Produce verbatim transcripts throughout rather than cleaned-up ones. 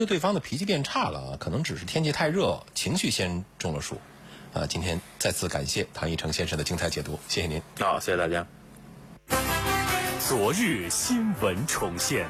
对方的脾气变差了，可能只是天气太热，情绪先中了暑。啊，今天再次感谢唐一成先生的精彩解读，谢谢您。 好，谢谢大家。 昨日新闻重现，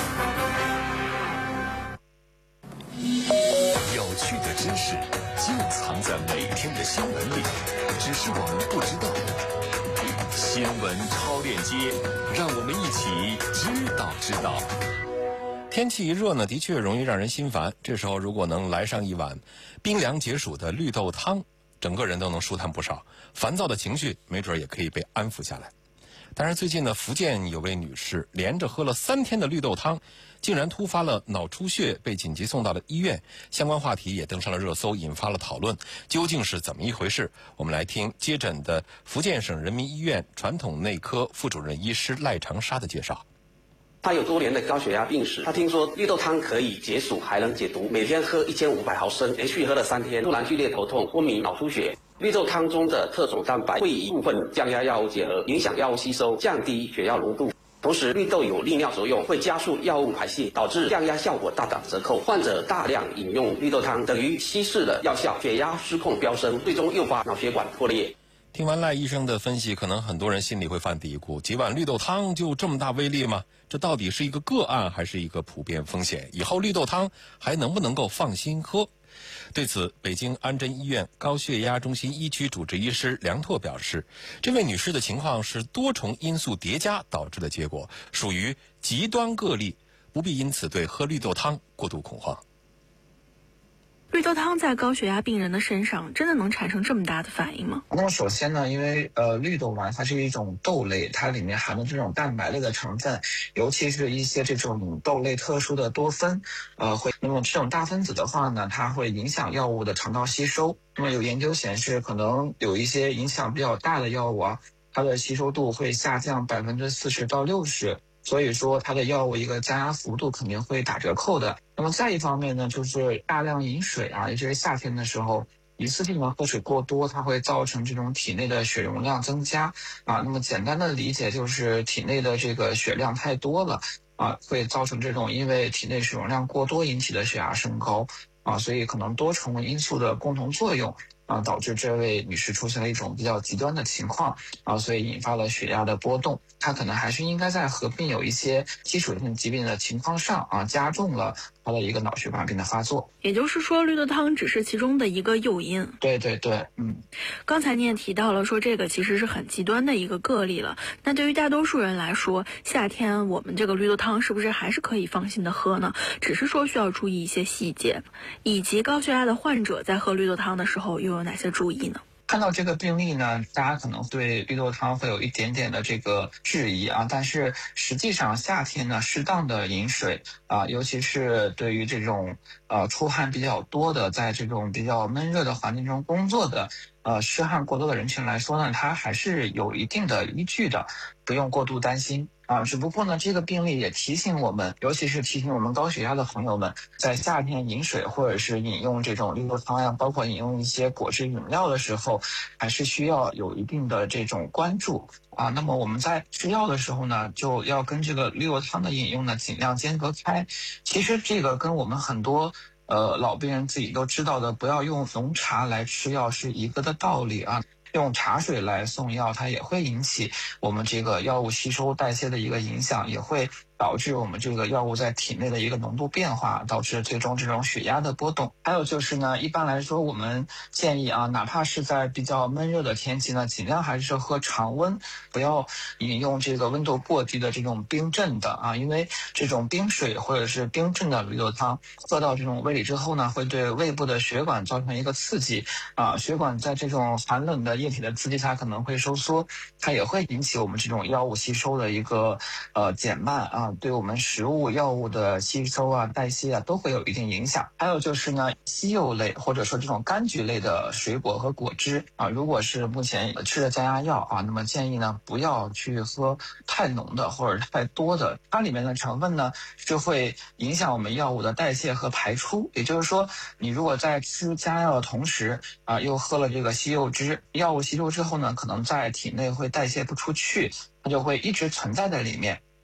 有趣的知识就藏在每天的新闻里，只是我们不知道。新闻超链接，让我们一起知道知道。 天气一热呢，的确容易让人心烦。这时候如果能来上一碗冰凉解暑的绿豆汤，整个人都能舒坦不少，烦躁的情绪没准也可以被安抚下来。但是最近呢，福建有位女士连着喝了三天的绿豆汤，竟然突发了脑出血，被紧急送到了医院。相关话题也登上了热搜，引发了讨论。究竟是怎么一回事？我们来听接诊的福建省人民医院传统内科副主任医师赖长沙的介绍。 他有多年的高血压病史，他听说绿豆汤可以解暑还能解毒，每天喝一千五百毫升，连续喝了三天，突然剧烈头痛、昏迷、脑出血。绿豆汤中的特种蛋白会与部分降压药物结合，影响药物吸收，降低血药浓度。同时，绿豆有利尿作用，会加速药物排泄，导致降压效果大打折扣。患者大量饮用绿豆汤，等于稀释了药效，血压失控飙升，最终诱发脑血管破裂。 听完赖医生的分析，可能很多人心里会犯嘀咕：几碗绿豆汤就这么大威力吗？这到底是一个个案还是一个普遍风险？以后绿豆汤还能不能够放心喝？对此，北京安贞医院高血压中心一区主治医师梁拓表示，这位女士的情况是多重因素叠加导致的结果，属于极端个例，不必因此对喝绿豆汤过度恐慌。 绿豆汤在高血压病人的身上真的能产生这么大的反应吗？ 那么首先呢，因为呃绿豆嘛，它是一种豆类，它里面含的这种蛋白类的成分，尤其是一些这种豆类特殊的多酚，呃会，那么这种大分子的话呢，它会影响药物的肠道吸收。那么有研究显示，可能有一些影响比较大的药物啊，它的吸收度会下降百分之四十到六十。所以说它的药物一个降压幅度肯定会打折扣的。那么再一方面呢，就是大量饮水啊，也就是夏天的时候一次性的喝水过多，它会造成这种体内的血容量增加啊。那么简单的理解就是体内的这个血量太多了啊，会造成这种因为体内血容量过多引起的血压升高啊，所以可能多重因素的共同作用啊，导致这位女士出现了一种比较极端的情况啊，所以引发了血压的波动。她可能还是应该在合并有一些基础性疾病的情况上啊，加重了她的一个脑血管病的发作。 也就是说，绿豆汤只是其中的一个诱因。 对对对，嗯。 刚才你也提到了说这个其实是很极端的一个个例了。那对于大多数人来说，夏天我们这个绿豆汤是不是还是可以放心的喝呢？只是说需要注意一些细节，以及高血压的患者在喝绿豆汤的时候又有哪些注意呢？ 看到这个病例呢，大家可能对绿豆汤会有一点点的这个质疑啊，但是实际上夏天呢，适当的饮水啊，尤其是对于这种呃出汗比较多的，在这种比较闷热的环境中工作的呃湿汗过多的人群来说呢，它还是有一定的依据的，不用过度担心啊。只不过呢，这个病例也提醒我们，尤其是提醒我们高血压的朋友们，在夏天饮水或者是饮用这种绿豆汤呀，包括饮用一些果汁饮料的时候，还是需要有一定的这种关注啊。那么我们在吃药的时候呢，就要跟这个绿豆汤的饮用呢尽量间隔开。其实这个跟我们很多呃老病人自己都知道的，不要用浓茶来吃药是一个的道理啊。用茶水来送药，它也会引起我们这个药物吸收代谢的一个影响，也会导致我们这个药物在体内的一个浓度变化，导致最终这种血压的波动。还有就是呢，一般来说我们建议啊，哪怕是在比较闷热的天气呢，尽量还是喝常温，不要饮用这个温度过低的这种冰镇的啊，因为这种冰水或者是冰镇的绿豆汤喝到这种胃里之后呢，会对胃部的血管造成一个刺激啊，血管在这种寒冷的液体的刺激下可能会收缩，它也会引起我们这种药物吸收的一个呃减慢啊，对我们食物药物的吸收啊代谢啊都会有一定影响。还有就是呢，西柚类或者说这种柑橘类的水果和果汁啊，如果是目前吃的降压药啊，那么建议呢不要去喝太浓的或者太多的，它里面的成分呢是会影响我们药物的代谢和排出。也就是说，你如果在吃降压药的同时啊，又喝了这个西柚汁，药物吸收之后呢，可能在体内会代谢不出去，它就会一直存在在里面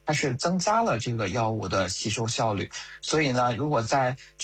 它是增加了这个药物的吸收效率。所以呢，如果在